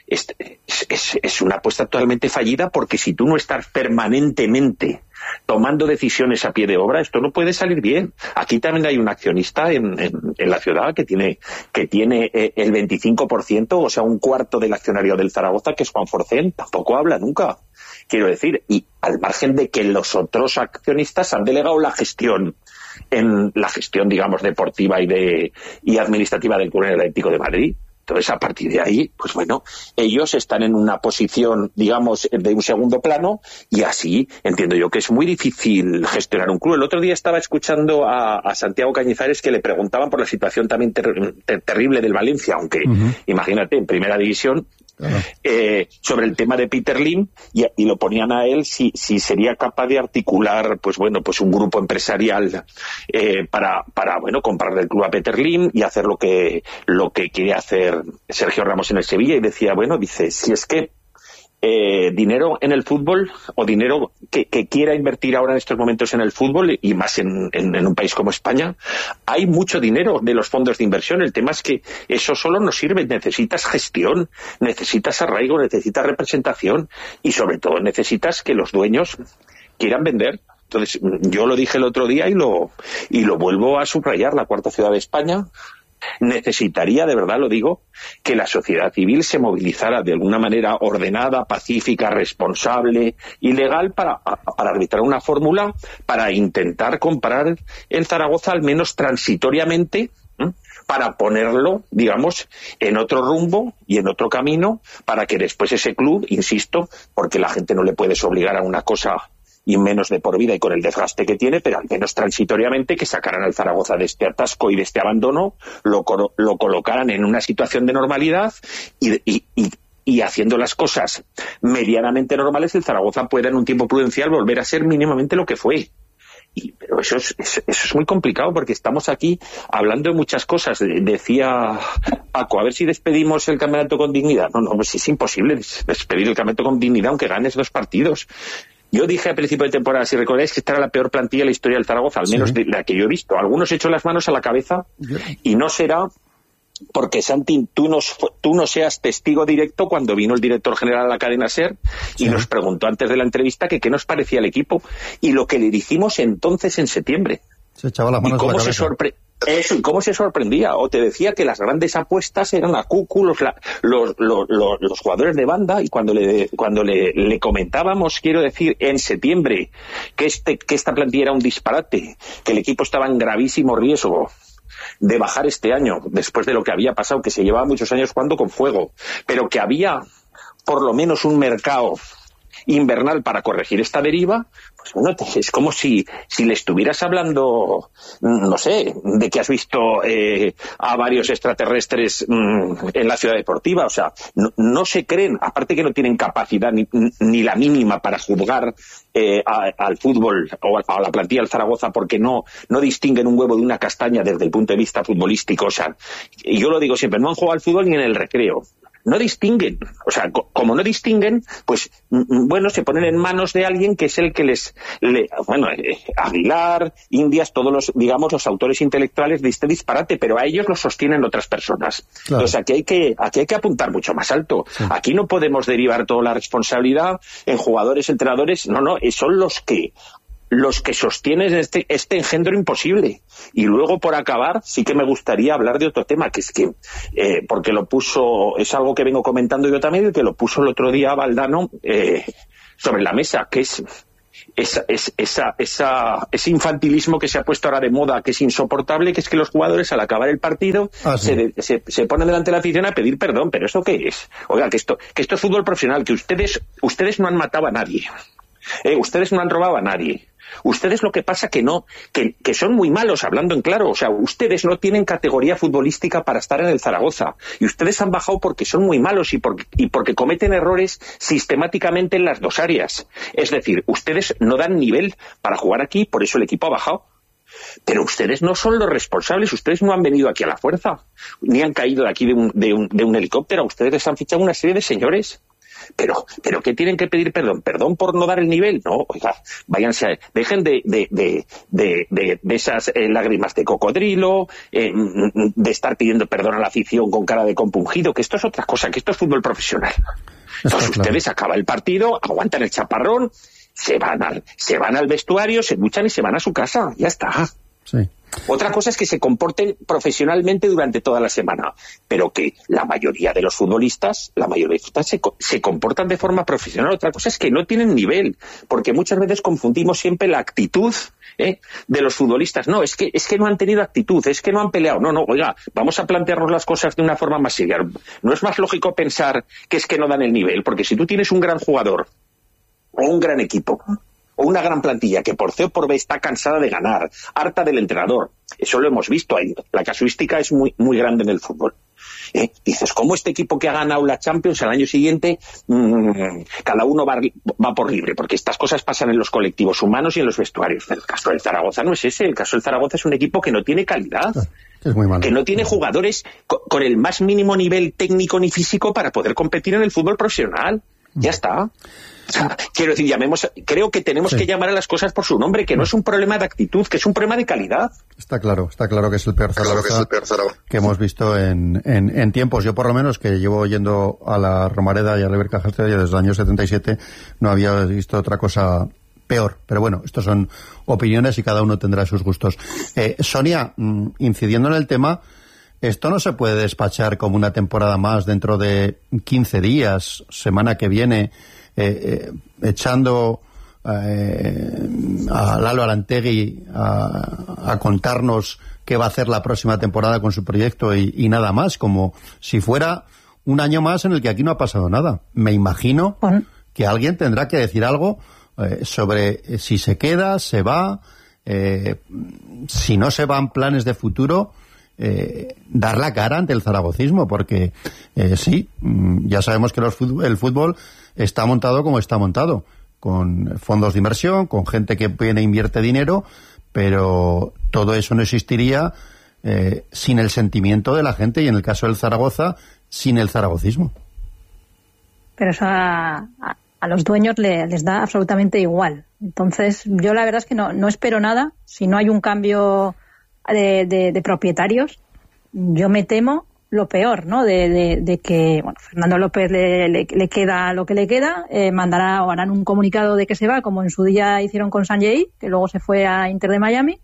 Speaker 31: es una apuesta totalmente fallida, porque si tú no estás permanentemente tomando decisiones a pie de obra, esto no puede salir bien. Aquí también hay un accionista en la ciudad que tiene el 25%, o sea, un cuarto del accionario del Zaragoza, que es Juan Forcén. Tampoco habla nunca, quiero decir, y al margen de que los otros accionistas han delegado la gestión, digamos, deportiva y administrativa del Club Atlético de Madrid. Entonces, a partir de ahí, pues bueno, ellos están en una posición, digamos, de un segundo plano, y así entiendo yo que es muy difícil gestionar un club. El otro día estaba escuchando a Santiago Cañizares, que le preguntaban por la situación también terrible del Valencia, aunque, imagínate, en primera división, sobre el tema de Peter Lim, y lo ponían a él si sería capaz de articular, pues bueno, pues un grupo empresarial para comprar el club a Peter Lim y hacer lo que quiere hacer Sergio Ramos en el Sevilla. Y decía, bueno, dice, si es que dinero en el fútbol, o dinero que quiera invertir ahora en estos momentos en el fútbol, y más en un país como España, hay mucho dinero de los fondos de inversión. El tema es que eso solo no sirve. Necesitas gestión, necesitas arraigo, necesitas representación, y sobre todo necesitas que los dueños quieran vender. Entonces, yo lo dije el otro día y lo vuelvo a subrayar: la cuarta ciudad de España necesitaría, de verdad lo digo, que la sociedad civil se movilizara de alguna manera ordenada, pacífica, responsable y legal para arbitrar una fórmula para intentar comprar el Zaragoza, al menos transitoriamente, para ponerlo, digamos, en otro rumbo y en otro camino, para que después ese club, insisto, porque la gente no le puedes obligar a una cosa y menos de por vida y con el desgaste que tiene, pero al menos transitoriamente, que sacaran al Zaragoza de este atasco y de este abandono, lo colocaran en una situación de normalidad, y haciendo las cosas medianamente normales, el Zaragoza pueda en un tiempo prudencial volver a ser mínimamente lo que fue. Pero eso es muy complicado, porque estamos aquí hablando de muchas cosas. Decía Paco, a ver si despedimos el campeonato con dignidad. No, pues es imposible despedir el campeonato con dignidad aunque ganes 2 partidos. Yo dije al principio de temporada, si recordáis, que esta era la peor plantilla de la historia del Zaragoza, al menos de la que yo he visto. Algunos echan las manos a la cabeza, y no será porque, Santi, tú no seas testigo directo cuando vino el director general a la cadena SER y nos preguntó antes de la entrevista que qué nos parecía el equipo, y lo que le dijimos entonces en septiembre.
Speaker 17: Se echaba las manos a la cabeza.
Speaker 31: Eso, y cómo se sorprendía, o te decía que las grandes apuestas eran a Cucu, los jugadores de banda, y cuando le comentábamos, quiero decir, en septiembre, que esta plantilla era un disparate, que el equipo estaba en gravísimo riesgo de bajar este año, después de lo que había pasado, que se llevaba muchos años jugando con fuego, pero que había por lo menos un mercado invernal para corregir esta deriva, pues bueno, es como si le estuvieras hablando, no sé, de que has visto a varios extraterrestres en la ciudad deportiva. O sea, no se creen, aparte que no tienen capacidad ni la mínima para juzgar al fútbol o a la plantilla del Zaragoza, porque no distinguen un huevo de una castaña desde el punto de vista futbolístico. O sea, y yo lo digo siempre, no han jugado al fútbol ni en el recreo. No distinguen, o sea, como no distinguen, pues bueno, se ponen en manos de alguien que es el que Aguilar, Indias, todos los, digamos, los autores intelectuales de este disparate, pero a ellos los sostienen otras personas. Claro. O sea, aquí hay que apuntar mucho más alto. Sí. Aquí no podemos derivar toda la responsabilidad en jugadores, entrenadores, no, son los que sostienen este engendro imposible. Y luego, por acabar, sí que me gustaría hablar de otro tema, que es que, porque lo puso, es algo que vengo comentando yo también, y que lo puso el otro día Valdano sobre la mesa, que es ese infantilismo que se ha puesto ahora de moda, que es insoportable, que es que los jugadores al acabar el partido se ponen delante de la afición a pedir perdón. ¿Pero eso qué es? Oiga, que esto es fútbol profesional, que ustedes no han matado a nadie. Ustedes no han robado a nadie. Ustedes lo que pasa que son muy malos, hablando en claro. O sea, ustedes no tienen categoría futbolística para estar en el Zaragoza. Y ustedes han bajado porque son muy malos y porque cometen errores sistemáticamente en las dos áreas. Es decir, ustedes no dan nivel para jugar aquí, por eso el equipo ha bajado. Pero ustedes no son los responsables, ustedes no han venido aquí a la fuerza, ni han caído de aquí de un helicóptero. A ustedes les han fichado una serie de señores. Pero ¿qué tienen que pedir perdón? ¿Perdón por no dar el nivel? No, oiga, váyanse, dejen de esas lágrimas de cocodrilo, de estar pidiendo perdón a la afición con cara de compungido, que esto es otra cosa, que esto es fútbol profesional. Entonces ustedes acaban el partido, aguantan el chaparrón, se van al vestuario, se duchan y se van a su casa, ya está.
Speaker 17: Sí.
Speaker 31: Otra cosa es que se comporten profesionalmente durante toda la semana, pero que la mayoría de los futbolistas se comportan de forma profesional. Otra cosa es que no tienen nivel, porque muchas veces confundimos siempre la actitud de los futbolistas. No, es que no han tenido actitud, es que no han peleado. No, oiga, vamos a plantearnos las cosas de una forma más seria. ¿No es más lógico pensar que es que no dan el nivel? Porque si tú tienes un gran jugador o un gran equipo o una gran plantilla que por C o por B está cansada de ganar, harta del entrenador, eso lo hemos visto ahí, la casuística es muy, muy grande en el fútbol. Dices, ¿cómo este equipo que ha ganado la Champions al año siguiente, cada uno va por libre? Porque estas cosas pasan en los colectivos humanos y en los vestuarios. El caso del Zaragoza no es ese, el caso del Zaragoza es un equipo que no tiene calidad,
Speaker 17: es muy malo,
Speaker 31: que no tiene jugadores con el más mínimo nivel técnico ni físico para poder competir en el fútbol profesional. Ya está. O sea, quiero decir, creo que tenemos que llamar a las cosas por su nombre, que no es un problema de actitud, que es un problema de calidad.
Speaker 17: Está claro que es el peor Zaragoza que hemos visto en tiempos. Yo, por lo menos, que llevo yendo a la Romareda y a River Cajastel desde el año 77, no había visto otra cosa peor. Pero bueno, estos son opiniones y cada uno tendrá sus gustos. Sonia, incidiendo en el tema, esto no se puede despachar como una temporada más dentro de 15 días, semana que viene, echando a Lalo Arantegui a contarnos qué va a hacer la próxima temporada con su proyecto y nada más, como si fuera un año más en el que aquí no ha pasado nada. Me imagino que alguien tendrá que decir algo sobre si se queda, se va, si no se van planes de futuro, dar la cara ante el zaragocismo, porque sí, ya sabemos que el fútbol está montado como está montado, con fondos de inversión, con gente que viene e invierte dinero, pero todo eso no existiría sin el sentimiento de la gente y, en el caso del Zaragoza, sin el zaragocismo.
Speaker 32: Pero eso a los dueños les da absolutamente igual. Entonces, yo la verdad es que no espero nada. Si no hay un cambio de propietarios, yo me temo lo peor, ¿no? De que, bueno, Fernando López le queda lo que le queda, mandará o harán un comunicado de que se va, como en su día hicieron con Sanjay, que luego se fue a Inter de Miami.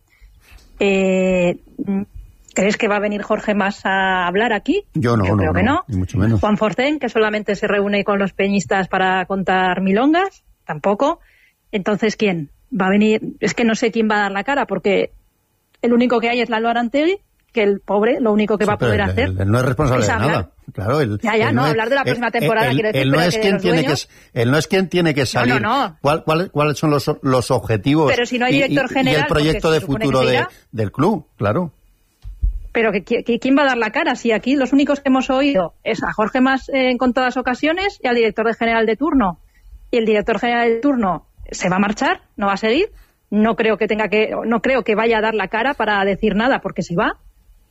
Speaker 32: ¿Crees que va a venir Jorge Mas a hablar aquí?
Speaker 17: Yo creo
Speaker 32: que no.
Speaker 17: Ni mucho menos.
Speaker 32: Juan Forcén, que solamente se reúne con los peñistas para contar milongas, tampoco. Entonces, ¿quién va a venir? Es que no sé quién va a dar la cara, porque el único que hay es Lalo Arantegui, que el pobre lo único que va a poder hacer
Speaker 17: él no es responsable de nada. Claro,
Speaker 32: hablar de la próxima temporada, quiero decir,
Speaker 17: él no es quien tiene que salir.
Speaker 32: No.
Speaker 17: ¿Cuáles son los objetivos?
Speaker 32: Pero si no hay director general,
Speaker 17: y el proyecto de futuro del club, claro.
Speaker 32: Pero ¿quién va a dar la cara? Si aquí los únicos que hemos oído es a Jorge Mas en todas ocasiones y al director general de turno. Y el director general de turno se va a marchar, no va a seguir. No creo que vaya a dar la cara para decir nada porque se va.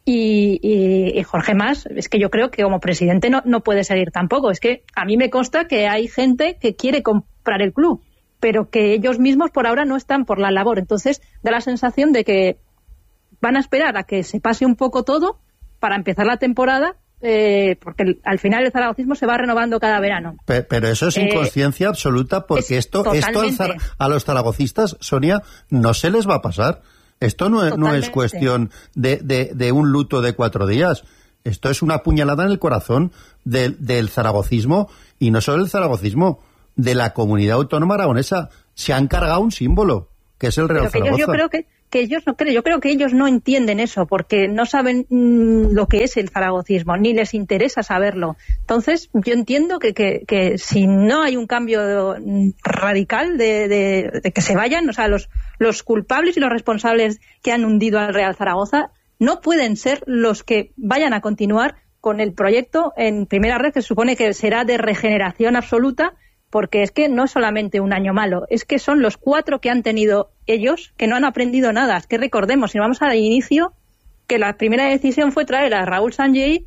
Speaker 32: Y Jorge Mas, es que yo creo que como presidente no puede seguir tampoco. Es que a mí me consta que hay gente que quiere comprar el club, pero que ellos mismos por ahora no están por la labor. Entonces da la sensación de que van a esperar a que se pase un poco todo para empezar la temporada, porque al final el zaragocismo se va renovando cada verano.
Speaker 17: Pero eso es inconsciencia absoluta, porque esto a los zaragocistas, Sonia, no se les va a pasar. Esto no es cuestión de un luto de 4 días. Esto es una puñalada en el corazón del zaragocismo, y no solo el zaragocismo, de la comunidad autónoma aragonesa. Se han cargado un símbolo, que es el Real Zaragoza.
Speaker 32: Yo creo que ellos no entienden eso, porque no saben lo que es el zaragocismo, ni les interesa saberlo. Entonces, yo entiendo que si no hay un cambio radical de que se vayan, o sea, los culpables y los responsables que han hundido al Real Zaragoza no pueden ser los que vayan a continuar con el proyecto en primera red, que se supone que será de regeneración absoluta, porque es que no es solamente un año malo, es que son los 4 que han tenido ellos que no han aprendido nada. Es que recordemos, si vamos al inicio, que la primera decisión fue traer a Raúl Sanjei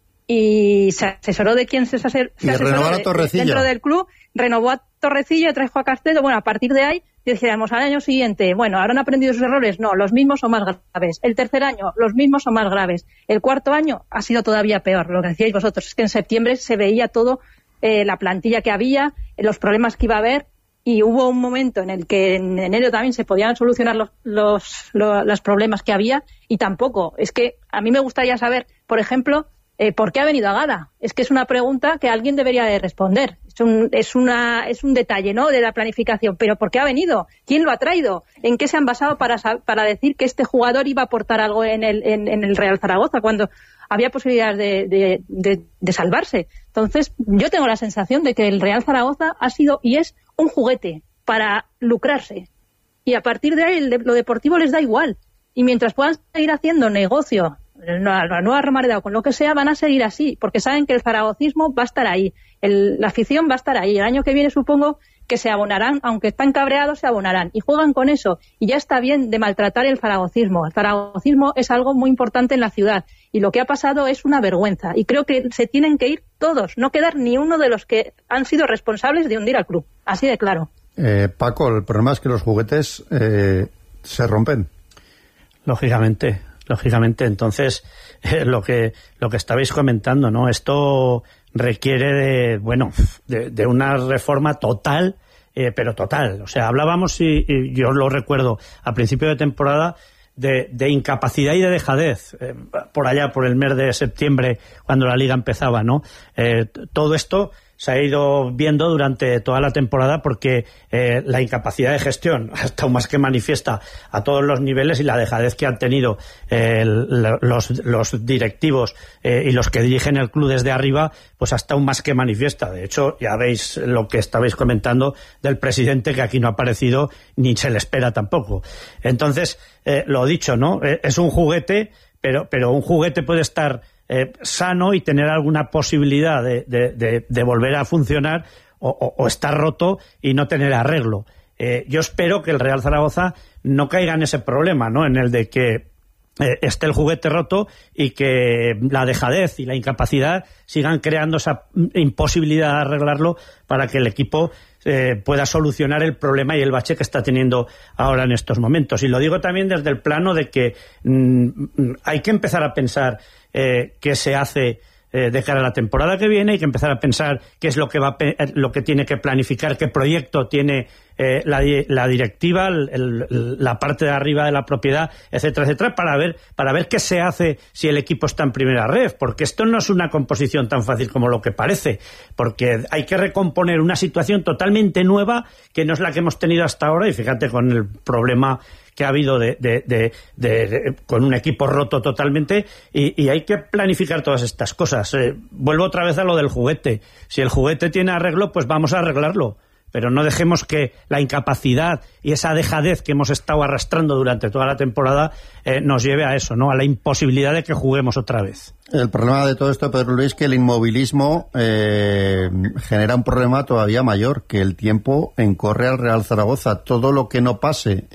Speaker 32: y se asesoró de quién se asesoró dentro del club, renovó a Torrecilla, trajo a Castedo. Bueno, a partir de ahí decíamos al año siguiente, bueno, ¿habrán aprendido sus errores? No, los mismos o más graves. El tercer año, los mismos o más graves. El cuarto año ha sido todavía peor. Lo que decíais vosotros es que en septiembre se veía todo, la plantilla que había, los problemas que iba a haber, y hubo un momento en el que en enero también se podían solucionar los problemas que había, y tampoco. Es que a mí me gustaría saber, por ejemplo, ¿por qué ha venido Agada? Es que es una pregunta que alguien debería de responder. Es un detalle, ¿no?, de la planificación. Pero ¿por qué ha venido? ¿Quién lo ha traído? ¿En qué se han basado para decir que este jugador iba a aportar algo en el Real Zaragoza cuando había posibilidades de salvarse? Entonces, yo tengo la sensación de que el Real Zaragoza ha sido y es un juguete para lucrarse. Y a partir de ahí lo deportivo les da igual. Y mientras puedan seguir haciendo negocio, la nueva Romareda o con lo que sea, van a seguir así, porque saben que el zaragocismo va a estar ahí, la afición va a estar ahí. El año que viene supongo que se abonarán, aunque están cabreados, se abonarán y juegan con eso. Y ya está bien de maltratar el zaragocismo. El zaragocismo es algo muy importante en la ciudad y lo que ha pasado es una vergüenza. Y creo que se tienen que ir todos, no quedar ni uno de los que han sido responsables de hundir al club. Así de claro.
Speaker 17: Paco, el problema es que los juguetes se rompen.
Speaker 4: Lógicamente. Entonces, lo que estabais comentando, ¿no? Esto requiere de una reforma total, pero total. O sea, hablábamos, y yo lo recuerdo, a principio de temporada, de incapacidad y de dejadez, por allá, por el mes de septiembre, cuando la liga empezaba, ¿no? Todo esto se ha ido viendo durante toda la temporada, porque la incapacidad de gestión ha estado más que manifiesta a todos los niveles, y la dejadez que han tenido los directivos y los que dirigen el club desde arriba, pues ha estado más que manifiesta. De hecho, ya veis lo que estabais comentando del presidente, que aquí no ha aparecido ni se le espera tampoco. Entonces, lo dicho, ¿no? Es un juguete, pero un juguete puede estar sano y tener alguna posibilidad de volver a funcionar, o estar roto y no tener arreglo. Yo espero que el Real Zaragoza no caiga en ese problema, ¿no?, en el de que esté el juguete roto y que la dejadez y la incapacidad sigan creando esa imposibilidad de arreglarlo para que el equipo pueda solucionar el problema y el bache que está teniendo ahora en estos momentos. Y lo digo también desde el plano de que hay que empezar a pensar qué se hace de cara a la temporada que viene. Hay que empezar a pensar qué es lo que tiene que planificar, qué proyecto tiene la directiva, la parte de arriba de la propiedad, etcétera, etcétera, para ver qué se hace si el equipo está en primera ref, porque esto no es una composición tan fácil como lo que parece, porque hay que recomponer una situación totalmente nueva que no es la que hemos tenido hasta ahora, y fíjate con el problema que ha habido con un equipo roto totalmente, y hay que planificar todas estas cosas. Vuelvo otra vez a lo del juguete. Si el juguete tiene arreglo, pues vamos a arreglarlo, pero no dejemos que la incapacidad y esa dejadez que hemos estado arrastrando durante toda la temporada nos lleve a eso, ¿no? A la imposibilidad de que juguemos otra vez.
Speaker 17: El problema de todo esto, Pedro Luis, que el inmovilismo genera un problema todavía mayor, que el tiempo encorre al Real Zaragoza. Todo lo que no pase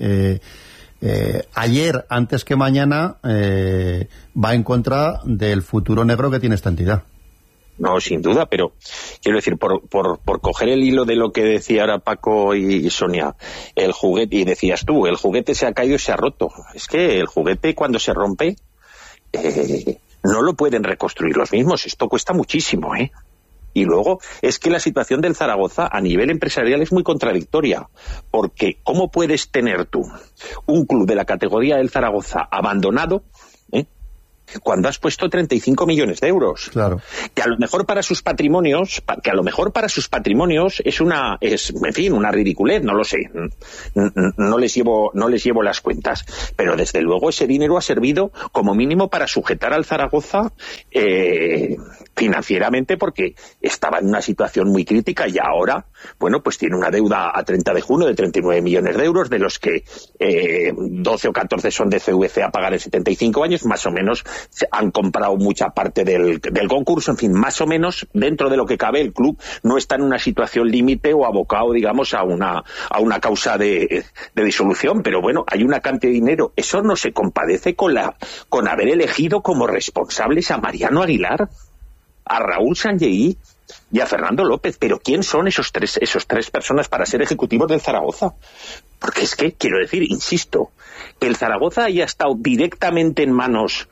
Speaker 17: ayer antes que mañana va en contra del futuro negro que tiene esta entidad.
Speaker 31: No, sin duda, pero quiero decir, por coger el hilo de lo que decía ahora Paco y Sonia, el juguete, y decías tú, el juguete se ha caído y se ha roto. Es que el juguete cuando se rompe no lo pueden reconstruir los mismos, esto cuesta muchísimo, ¿eh? Y luego es que la situación del Zaragoza a nivel empresarial es muy contradictoria, porque ¿cómo puedes tener tú un club de la categoría del Zaragoza abandonado cuando has puesto 35 millones de euros? Claro. Que a lo mejor para sus patrimonios es en fin, una ridiculez, no lo sé. No les llevo las cuentas, pero desde luego ese dinero ha servido como mínimo para sujetar al Zaragoza financieramente, porque estaba en una situación muy crítica, y ahora, bueno, pues tiene una deuda a 30 de junio de 39 millones de euros, de los que 12 o 14 son de CVC a pagar en 75 años, más o menos. Han comprado mucha parte del concurso, en fin, más o menos dentro de lo que cabe el club no está en una situación límite o abocado, digamos, a una causa de disolución, pero bueno, hay una cantidad de dinero. Eso no se compadece con haber elegido como responsables a Mariano Aguilar, a Raúl Sanlleí y a Fernando López. Pero ¿quién son esos tres personas para ser ejecutivos del Zaragoza? Porque es que, quiero decir, insisto, que el Zaragoza haya estado directamente en manos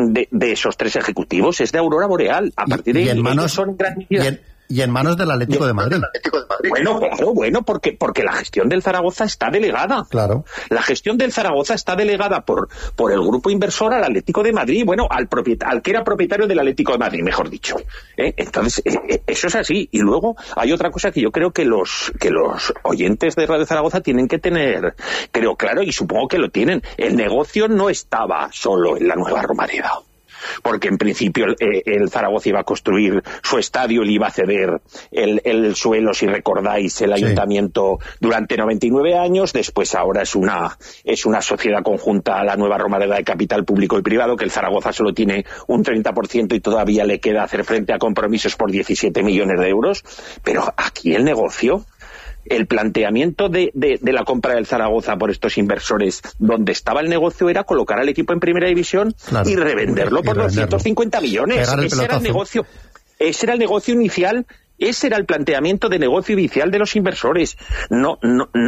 Speaker 31: de esos tres ejecutivos es de Aurora Boreal. A partir de ahí, ellos son en gran medida.
Speaker 17: Y en manos del Atlético de Madrid.
Speaker 31: Bueno, claro, porque la gestión del Zaragoza está delegada.
Speaker 17: Claro.
Speaker 31: La gestión del Zaragoza está delegada por el grupo inversor al Atlético de Madrid, bueno, al que era propietario del Atlético de Madrid, mejor dicho. Entonces, eso es así. Y luego hay otra cosa que yo creo que los oyentes de Radio Zaragoza tienen que tener, creo claro, y supongo que lo tienen. El negocio no estaba solo en la Nueva Romareda, porque en principio el Zaragoza iba a construir su estadio, le iba a ceder el suelo, si recordáis, el ayuntamiento durante 99 años, después ahora es una sociedad conjunta a la Nueva Romareda de capital público y privado, que el Zaragoza solo tiene un 30% y todavía le queda hacer frente a compromisos por 17 millones de euros, pero aquí el negocio, el planteamiento de la compra del Zaragoza por estos inversores, donde estaba el negocio, era colocar al equipo en primera división, claro, y revenderlo por 250 millones. Ese era el negocio. Ese era el negocio inicial. Ese era el planteamiento de negocio inicial de los inversores. No,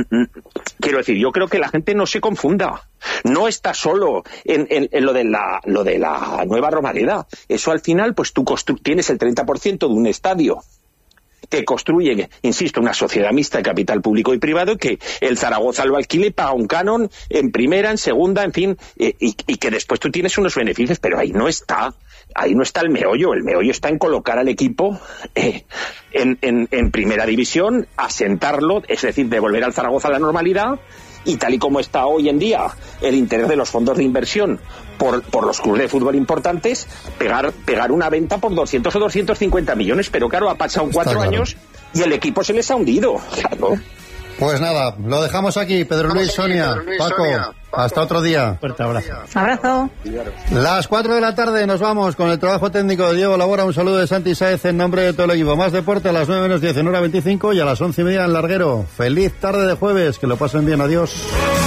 Speaker 31: quiero decir, yo creo que la gente no se confunda. No está solo en lo de la Nueva Romareda. Eso al final, pues tú tienes el 30% de un estadio que construye, insisto, una sociedad mixta de capital público y privado, que el Zaragoza lo alquile y paga un canon en primera, en segunda, en fin, y que después tú tienes unos beneficios, pero ahí no está el meollo está en colocar al equipo en primera división, asentarlo, es decir, devolver al Zaragoza a la normalidad, y tal y como está hoy en día el interés de los fondos de inversión por los clubes de fútbol importantes, pegar una venta por 200 o 250 millones, pero claro, ha pasado 4 años y el equipo se les ha hundido, claro.
Speaker 17: Pues nada, lo dejamos aquí. Pedro Luis, Sonia, Paco, hasta otro día.
Speaker 4: Fuerte abrazo.
Speaker 32: Abrazo.
Speaker 17: Las 4 de la tarde nos vamos con el trabajo técnico de Diego Labora. Un saludo de Santi Sáez en nombre de todo el equipo. Más deporte a las 9:10 en hora 25 y a las 11:30 en Larguero. Feliz tarde de jueves, que lo pasen bien, adiós.